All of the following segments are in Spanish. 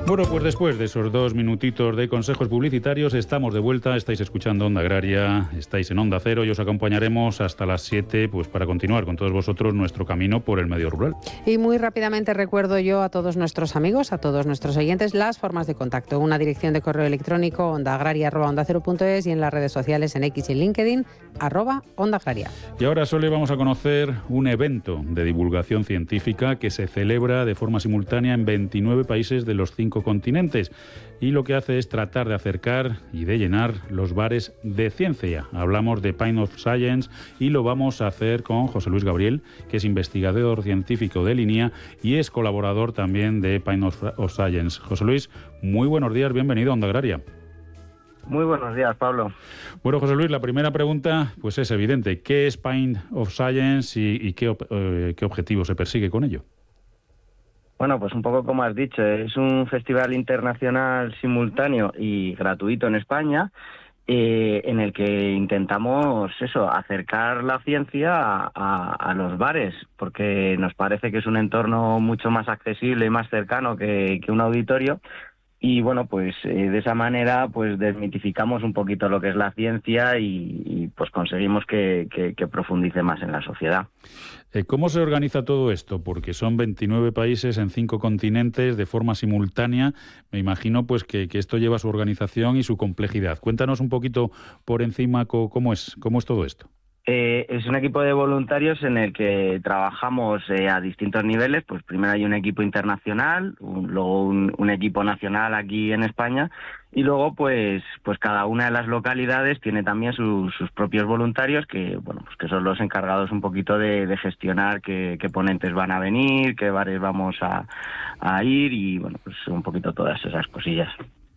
Bueno, pues después de esos 2 minutitos de consejos publicitarios, estamos de vuelta, estáis escuchando Onda Agraria, estáis en Onda Cero y os acompañaremos hasta las 7 pues para continuar con todos vosotros nuestro camino por el medio rural. Y muy rápidamente recuerdo yo a todos nuestros amigos, a todos nuestros oyentes, las formas de contacto. Una dirección de correo electrónico ondaagraria@ondacero.es y en las redes sociales en X y LinkedIn @ondaagraria. Y ahora, Sole, vamos a conocer un evento de divulgación científica que se celebra de forma simultánea en 29 países de los 5 continentes y lo que hace es tratar de acercar y de llenar los bares de ciencia. Hablamos de Pint of Science y lo vamos a hacer con José Luis Gabriel, que es investigador científico de Linea y es colaborador también de Pint of Science. José Luis, muy buenos días, bienvenido a Onda Agraria. Muy buenos días, Pablo. Bueno, José Luis, la primera pregunta pues es evidente. ¿Qué es Pint of Science y qué objetivo se persigue con ello? Bueno, pues un poco como has dicho, es un festival internacional simultáneo y gratuito en España, en el que intentamos acercar la ciencia a los bares, porque nos parece que es un entorno mucho más accesible y más cercano que un auditorio. Y bueno, pues de esa manera pues desmitificamos un poquito lo que es la ciencia y pues conseguimos que profundice más en la sociedad. ¿Cómo se organiza todo esto? Porque son 29 países en 5 continentes de forma simultánea. Me imagino pues que esto lleva su organización y su complejidad. Cuéntanos un poquito por encima cómo es todo esto. Es un equipo de voluntarios en el que trabajamos a distintos niveles. Pues primero hay un equipo internacional, luego un equipo nacional aquí en España y luego pues cada una de las localidades tiene también sus propios voluntarios que son los encargados un poquito de gestionar qué ponentes van a venir, qué bares vamos a ir y bueno, pues un poquito todas esas cosillas.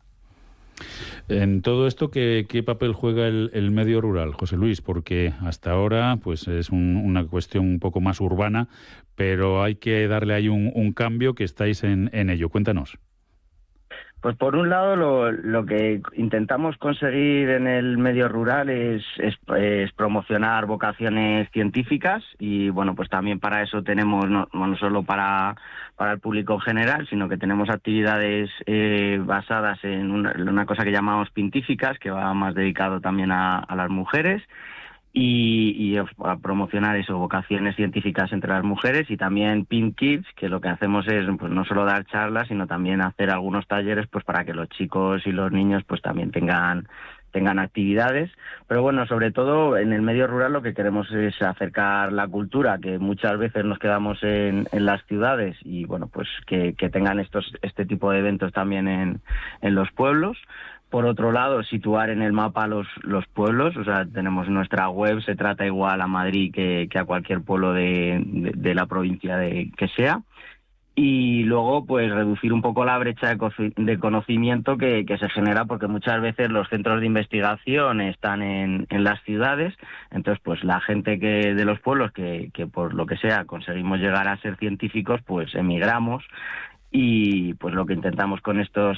En todo esto, ¿qué papel juega el medio rural, José Luis? Porque hasta ahora pues es una cuestión un poco más urbana, pero hay que darle ahí un cambio que estáis en ello. Cuéntanos. Pues por un lado lo que intentamos conseguir en el medio rural es promocionar vocaciones científicas y bueno, pues también para eso tenemos no solo para el público en general, sino que tenemos actividades basadas en una cosa que llamamos pintíficas, que va más dedicado también a las mujeres. Y a promocionar vocaciones científicas entre las mujeres y también Pint Kids, que lo que hacemos es pues no solo dar charlas, sino también hacer algunos talleres pues para que los chicos y los niños pues también tengan actividades. Pero bueno, sobre todo en el medio rural lo que queremos es acercar la cultura, que muchas veces nos quedamos en las ciudades y bueno, pues que tengan este tipo de eventos también en los pueblos. Por otro lado, situar en el mapa los pueblos, o sea, tenemos nuestra web, se trata igual a Madrid que a cualquier pueblo de la provincia que sea. Y luego, pues, reducir un poco la brecha de conocimiento que se genera, porque muchas veces los centros de investigación están en las ciudades, entonces, pues, la gente de los pueblos que por lo que sea conseguimos llegar a ser científicos, pues, emigramos. Y pues lo que intentamos con estos